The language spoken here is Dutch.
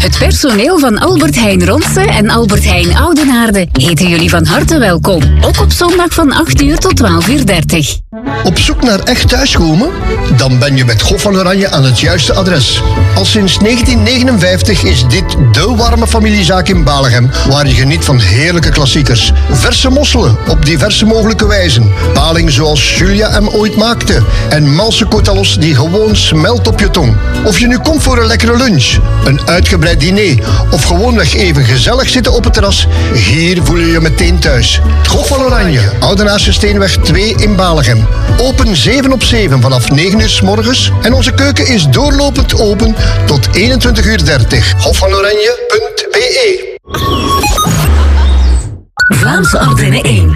Het personeel van Albert Heijn Ronse en Albert Heijn Oudenaarde heten jullie van harte welkom. Ook op zondag van 8 uur tot 12:30. Op zoek naar echt thuiskomen? Dan ben je met Hof van Oranje aan het juiste adres. Al sinds 1959 is dit de warme familiezaak in Balegem, waar je geniet van heerlijke klassiekers. Verse mosselen op diverse mogelijke wijzen. Paling zoals Julia hem ooit maakte. En malse kotalos die gewoon smelt op je tong. Of je nu komt voor een lekkere lunch, een uitgebreid diner of gewoonweg even gezellig zitten op het terras, hier voel je je meteen thuis. Het Hof van Oranje, Oudenaarse Steenweg 2 in Balegem. Open 7/7 vanaf 9 uur 's morgens en onze keuken is doorlopend open tot 21:30. Hofvanoranje.be. Vlaamse Ardennen 1.